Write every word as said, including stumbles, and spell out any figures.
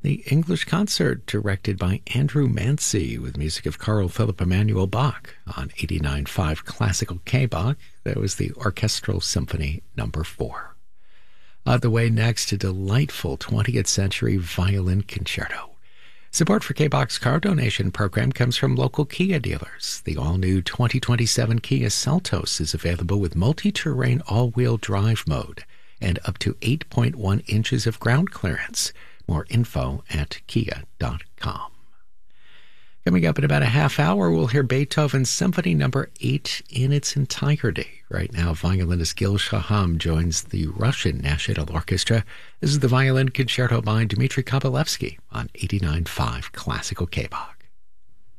The English Concert, directed by Andrew Mancy, with music of Carl Philipp Emanuel Bach on eighty-nine point five Classical K-Bach. That was the Orchestral Symphony Number four. On the way next, a delightful twentieth century violin concerto. Support for K-Bach's car donation program comes from local Kia dealers. The all-new twenty twenty-seven Kia Seltos is available with multi-terrain all-wheel drive mode and up to eight point one inches of ground clearance. More info at kia dot com. Coming up in about a half hour, we'll hear Beethoven's Symphony Number eight in its entirety. Right now, violinist Gil Shaham joins the Russian National Orchestra. This is the Violin Concerto by Dmitri Kabalevsky on eighty-nine point five Classical K-Bach.